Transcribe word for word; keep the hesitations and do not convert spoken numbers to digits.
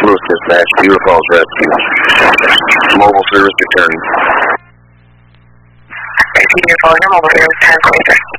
Lewis Dispatch, Beaver Falls Rescue. Mobile service returning. Repeat your phone, your mobile service, ten twenty-three.